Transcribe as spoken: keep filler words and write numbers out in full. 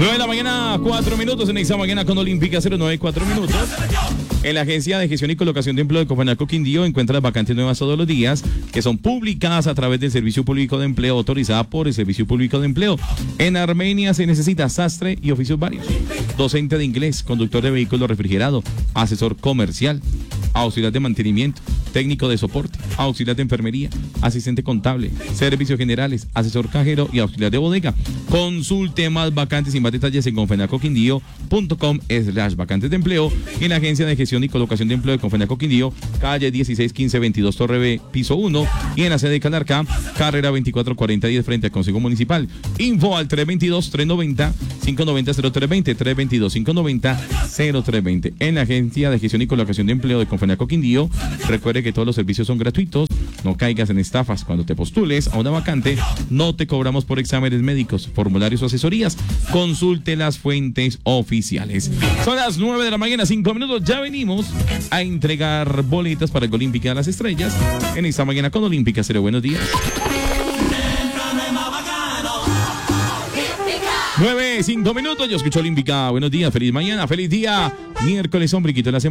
nueve de la mañana, cuatro minutos. En esta mañana con Olímpica cero nueve, cuatro minutos. En la Agencia de Gestión y Colocación de Empleo de Confenaco Quindío encuentras vacantes nuevas todos los días que son publicadas a través del Servicio Público de Empleo, autorizada por el Servicio Público de Empleo. En Armenia se necesita sastre y oficios varios, docente de inglés, conductor de vehículo refrigerado, asesor comercial, auxiliar de mantenimiento, técnico de soporte, auxiliar de enfermería, asistente contable, servicios generales, asesor cajero y auxiliar de bodega. Consulte más vacantes y más detalles en confenacoquindío.com slash vacantes de empleo y en la Agencia de Gestión y Colocación de Empleo de Confenaco Quindío, calle dieciséis quince veintidós Torre B, piso uno, y en la sede de Calarcá, carrera veinticuatro cuarenta diez frente al Consejo Municipal. Info al tres veintidós, trescientos noventa, quinientos noventa, cero tres veinte, tres veintidós, quinientos noventa, cero tres veinte. En la Agencia de Gestión y Colocación de Empleo de Confenaco Quindío, recuerde que todos los servicios son gratuitos. No caigas en estafas cuando te postules a una vacante. No te cobramos por exámenes médicos, formularios o asesorías. Consulte las fuentes oficiales. Son las nueve de la mañana, cinco minutos. Ya venimos a entregar boletas para el Olímpica de las Estrellas en esta mañana con Olímpica Cero. Buenos días. Nueve, cinco minutos. Yo escucho Olímpica. Buenos días, feliz mañana, feliz día. Miércoles, hombre, quito la semana.